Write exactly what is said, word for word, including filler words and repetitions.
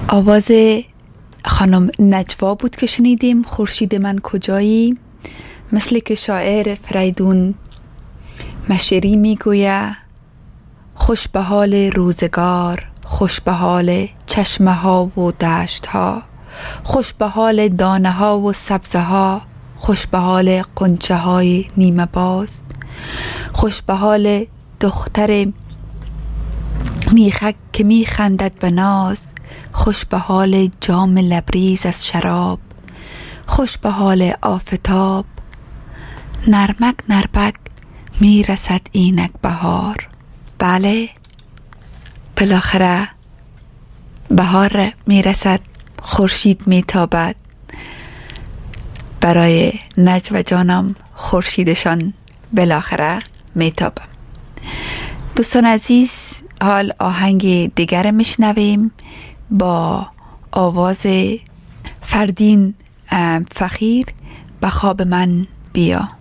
آواز خانم نجوا بود که شنیدیم. خورشید من کجایی؟ مثل که شاعر فریدون مشیری میگوید خوش به حال روزگار، خوش به حال چشمه ها و دشت ها، خوش به حال دانه ها و سبزه ها، خوش به حال قنچه های نیمه باز، خوش به حال دختر میخک که میخندد به ناز، خوش به حال جام لبریز از شراب، خوش به حال آفتاب، نرمک نرمک میرسد اینک بهار. بله، بالاخره بهار میرسد، خورشید میتابد. برای نجوا جانم خورشیدشان بالاخره میتابم. دوستان عزیز، حال آهنگ دیگر میشنویم با آواز فردین فخیر. به خواب من بیا.